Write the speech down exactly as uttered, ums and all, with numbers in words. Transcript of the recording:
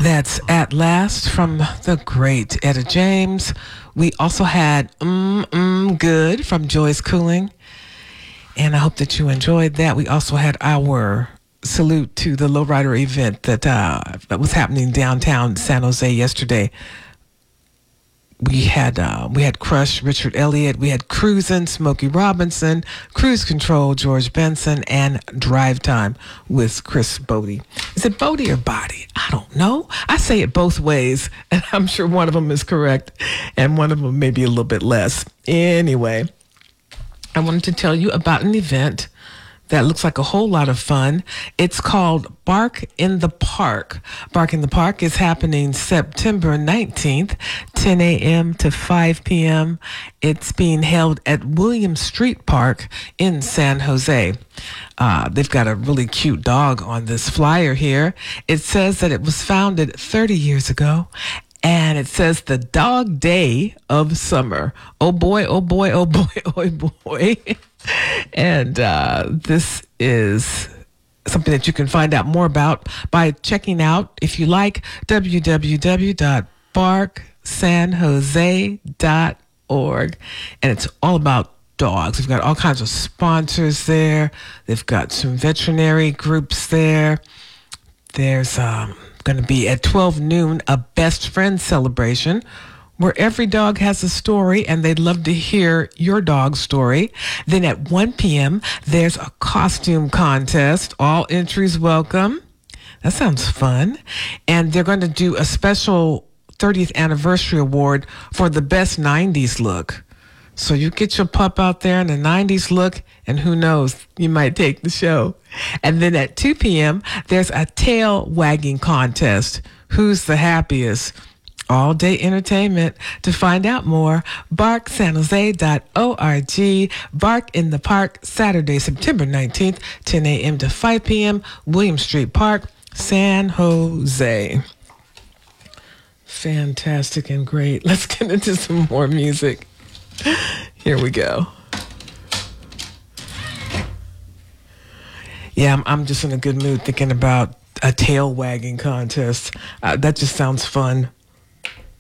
That's At Last from the great Etta James. We also had Mm Mm Good from Joyce Cooling. And I hope that you enjoyed that. We also had our salute to the Lowrider event that, uh, that was happening downtown San Jose yesterday. We had uh, we had Crush, Richard Elliott. We had Cruisin', Smokey Robinson, Cruise Control, George Benson, and Drive Time with Chris Bodie. Is it Bodie or Body? I don't know. I say it both ways, and I'm sure one of them is correct, and one of them maybe a little bit less. Anyway, I wanted to tell you about an event that looks like a whole lot of fun. It's called Bark in the Park. Bark in the Park is happening September nineteenth, ten a.m. to five p.m. It's being held at William Street Park in San Jose. Uh, they've got a really cute dog on this flyer here. It says that it was founded thirty years ago. And it says the dog day of summer. Oh boy, oh boy, oh boy, oh boy. And uh, this is something that you can find out more about by checking out, if you like, w w w dot bark san jose dot org. And it's all about dogs. We've got all kinds of sponsors there. They've got some veterinary groups there. There's um, going to be at twelve noon a best friend celebration where every dog has a story and they'd love to hear your dog's story. Then at one p.m. there's a costume contest. All entries welcome. That sounds fun. And they're going to do a special thirtieth anniversary award for the best nineties look. So you get your pup out there in a nineties look, and who knows, you might take the show. And then at two p.m., there's a tail wagging contest. Who's the happiest? All day entertainment. To find out more, bark san jose dot org. Bark in the Park, Saturday, September nineteenth, ten a.m. to five p.m., William Street Park, San Jose. Fantastic and great. Let's get into some more music. Here we go. Yeah, I'm, I'm just in a good mood thinking about a tail wagging contest. Uh, that just sounds fun.